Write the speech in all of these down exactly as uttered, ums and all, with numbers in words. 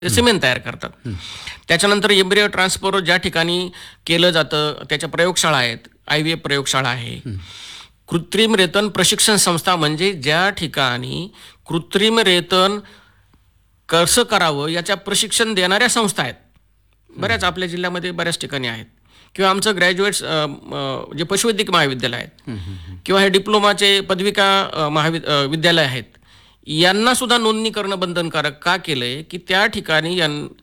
ते सिमेंट तयार करतात. त्याच्यानंतर एम्ब्रियो ट्रान्सफर ज्या ठिकाणी केलं जातं त्याच्या प्रयोगशाळा आहेत, आय व्ही एफ प्रयोगशाळा आहे. कृत्रिम रेतन प्रशिक्षण संस्था म्हणजे ज्या ठिकाणी कृत्रिम रेतन कसं करावं याच्या प्रशिक्षण देणाऱ्या संस्था आहेत. बऱ्याच आपल्या जिल्ह्यामध्ये बऱ्याच ठिकाणी आहेत. किंवा आमचं ग्रॅज्युएट्स जे पशुवैद्यकीय महाविद्यालय आहेत किंवा हे डिप्लोमाचे पदविका महाविद विद्यालय आहेत, यांना सुद्धा नोंदणी करणं बंधनकारक का केलंय की त्या ठिकाणी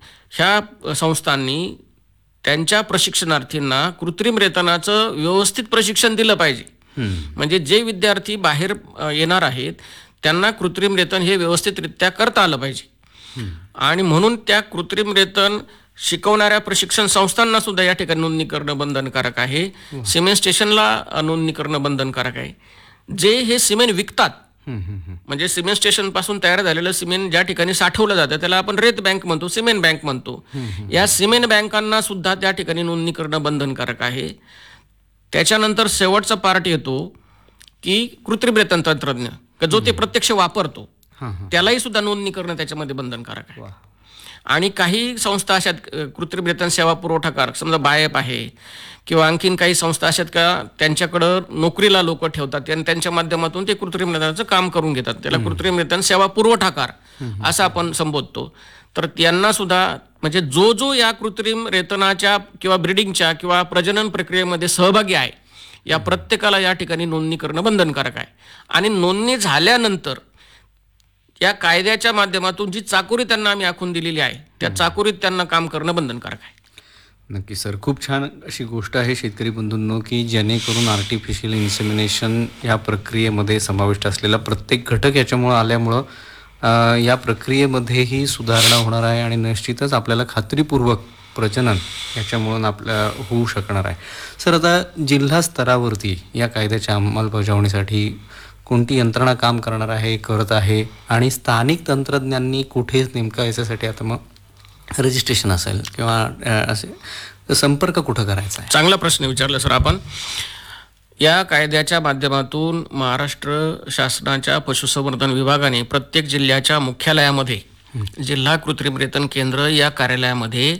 ह्या संस्थांनी त्यांच्या प्रशिक्षणार्थींना कृत्रिम रेतनाचं व्यवस्थित प्रशिक्षण दिलं पाहिजे. म्हणजे जे विद्यार्थी बाहेर येणार आहेत त्यांना कृत्रिम रेतन हे व्यवस्थितरित्या करता आलं पाहिजे. आणि म्हणून त्या कृत्रिम रेतन शिकवणाऱ्या प्रशिक्षण संस्थांना सुद्धा या ठिकाणी नोंदणी करणं बंधनकारक आहे. सिमेंट स्टेशनला नोंदणी करणं बंधनकारक आहे. जे हे सिमेंट विकतात, म्हणजे सिमेंट स्टेशन पासून तयार झालेलं सिमेंट ज्या ठिकाणी साठवलं जातं त्याला आपण रेत बँक म्हणतो, सिमेंट बँक म्हणतो. या सिमेंट बँकांना सुद्धा त्या ठिकाणी नोंदणी करणं बंधनकारक आहे. त्याच्यानंतर शेवटचा पार्ट येतो की कृत्रिम रेतन तंत्रज्ञ जो ते प्रत्यक्ष वापरतो त्यालाही सुद्धा नोंदणी करणं त्याच्यामध्ये बंधनकारक आहे. आणि काही संस्था अशा कृत्रिम रेतन सेवा पुरवठाकार, समजा बायप आहे किंवा आणखीन काही संस्था अशात का त्यांच्याकडं नोकरीला लोक ठेवतात आणि त्यांच्या माध्यमातून ते कृत्रिम रेतनाचं काम करून घेतात. त्याला कृत्रिम रेतन सेवा पुरवठाकार असं आपण संबोधतो. तर त्यांना सुद्धा म्हणजे जो जो या कृत्रिम रेतनाच्या किंवा ब्रीडिंगच्या किंवा प्रजनन प्रक्रियेमध्ये सहभागी आहे या प्रत्येकाला या ठिकाणी नोंदणी करणं बंधनकारक आहे. आणि नोंदणी झाल्यानंतर या कायद्याच्या माध्यमातून जी चाकोरी त्यांना आम्ही आखून दिलेली आहे त्या चाकोरीत त्यांना काम करणं बंधनकारक आहे. नक्की सर, खूप छान अशी गोष्ट आहे शेतकरी बंधूंनो की जेणेकरून आर्टिफिशियल इन्सेमिनेशन या प्रक्रियेमध्ये समाविष्ट असलेला प्रत्येक घटक याच्यामुळं आल्यामुळं या प्रक्रियेमध्येही सुधारणा होणार आहे आणि निश्चितच आपल्याला खात्रीपूर्वक प्रजनन याच्यामुळं आपल्या होऊ शकणार आहे. सर, आता जिल्हा स्तरावरती या कायद्याच्या अंमलबजावणीसाठी कोणती यंत्रणा काम करणार आहे, करत आहे आणि स्थानिक तंत्रज्ञांनी कुठे नेमकं याच्यासाठी आता मग रजिस्ट्रेशन असेल किंवा असे संपर्क कुठं करायचा आहे? चांगला प्रश्न विचारला सर आपण. या कायद्याच्या माध्यमातून महाराष्ट्र शासनाच्या पशुसंवर्धन विभागाने प्रत्येक जिल्ह्याच्या मुख्यालयामध्ये जिल्हा कृत्रिम रेतन केंद्र या कार्यालयामध्ये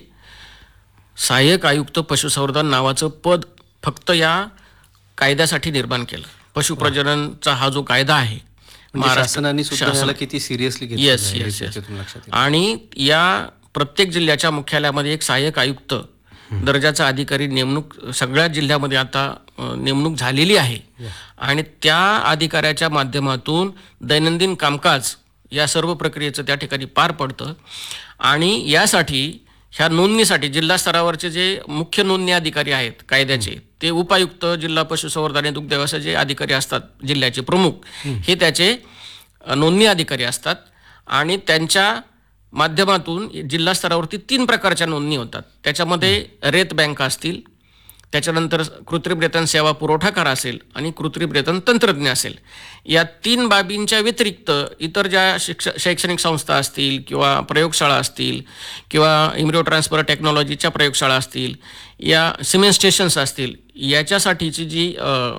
सहाय्यक आयुक्त पशुसंवर्धन नावाचं पद फक्त या कायद्यासाठी निर्माण केलं. पशुप्रजननचा हा जो कायदा आहे महाराष्ट्राने सुद्धा किती सिरियसली घेतलं. येस येस येस आणि या प्रत्येक जिल्ह्याच्या मुख्यालयामध्ये एक सहाय्यक आयुक्त दर्जाचा अधिकारी नेमणूक सगळ्या जिल्ह्यामध्ये आता नेमणूक झालेली आहे. आणि त्या अधिकाऱ्याच्या माध्यमातून दैनंदिन कामकाज या सर्व प्रक्रियेचं त्या ठिकाणी पार पडतं. आणि यासाठी ह्या नोंदणीसाठी जिल्हा स्तरावरचे जे मुख्य नोंदणी अधिकारी आहेत कायद्याचे ते उपायुक्त, जिल्हा पशुसंवर्धन आणि दुग्ध व्यवसाय जे अधिकारी असतात जिल्ह्याचे प्रमुख हे त्याचे नोंदणी अधिकारी असतात. आणि त्यांच्या माध्यमातून जिल्हा स्तरावरती तीन प्रकारच्या नोंदणी होतात. त्याच्यामध्ये रेत बँका असतील, त्याच्यानंतर कृत्रिम रेतन सेवा पुरवठाकार असेल आणि कृत्रिम रेतन तंत्रज्ञ असेल. या तीन बाबींच्या व्यतिरिक्त इतर ज्या शिक्ष शैक्षणिक संस्था असतील किंवा प्रयोगशाळा असतील किंवा एम्ब्रियो ट्रान्सफर टेक्नॉलॉजीच्या प्रयोगशाळा असतील, या सिमेंट स्टेशन्स असतील, याच्यासाठीची जी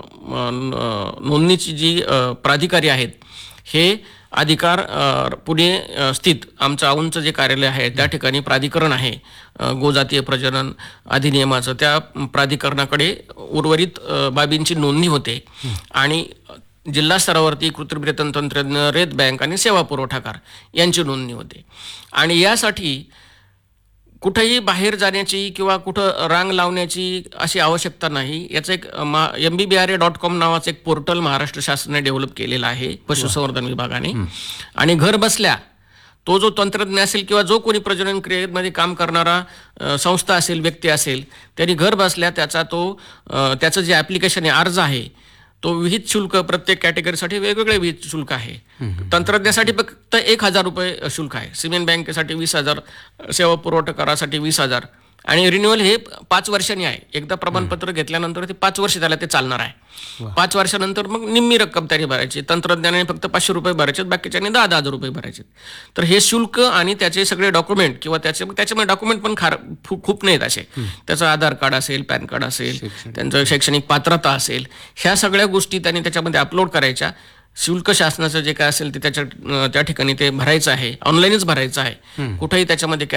नोंदणीची जी प्राधिकारी आहेत हे अधिकार पुणे स्थित आमचं औंधचं जे कार्यालय आहे त्या ठिकाणी प्राधिकरण आहे गोजातीय प्रजनन अधिनियमाचं, त्या प्राधिकरणाकडे उर्वरित बाबींची नोंदणी होते. आणि जिल्हा स्तरावरती कृत्रिम रेतन तंत्रज्ञ, रेत बँक आणि सेवा पुरवठाकार यांची नोंदणी होते. आणि यासाठी कुठंही बाहेर जाण्याची किंवा कुठं रांग लावण्याची अशी आवश्यकता नाही. याचं एक मा M B B R A dot com नावाचं एक पोर्टल महाराष्ट्र शासनाने डेव्हलप केलेलं आहे पशुसंवर्धन विभागाने. आणि घर बसल्या तो जो तंत्रज्ञ असेल किंवा जो कोणी प्रजनन क्रियेमध्ये काम करणारा संस्था असेल, व्यक्ती असेल, त्यांनी घर बसल्या त्याचा तो त्याचं जे ॲप्लिकेशन आहे, अर्ज आहे, तो विहित शुल्क प्रत्येक कॅटेगरीसाठी वेगवेगळे विहित शुल्क आहे. तंत्रज्ञासाठी फक्त एक हजार रुपये शुल्क आहे, सिमेंट बँकेसाठी वीस हजार, सेवा पुरवठाकारासाठी वीस हजार. आणि रिन्युअल हे पाच वर्षांनी आहे. एकदा प्रमाणपत्र घेतल्यानंतर ते पाच वर्ष त्याला ते चालणार आहे. पाच वर्षानंतर मग निम्मी रक्कम त्याने भरायची. तंत्रज्ञानाने फक्त पाचशे रुपये भरायचे, बाकीच्याने दहा दहा हजार रुपये भरायचे. तर हे शुल्क आणि त्याचे सगळे डॉक्युमेंट किंवा त्याचे त्याच्यामध्ये डॉक्युमेंट पण खार खूप नाहीत असे. त्याचं आधार कार्ड असेल, पॅन कार्ड असेल, त्यांचं शैक्षणिक पात्रता असेल, ह्या सगळ्या गोष्टी त्यांनी त्याच्यामध्ये अपलोड करायच्या. शुल्क शासनाचं जे काय असेल ते त्याच्या त्या ठिकाणी ते भरायचं आहे, ऑनलाईनच भरायचं आहे. कुठेही त्याच्यामध्ये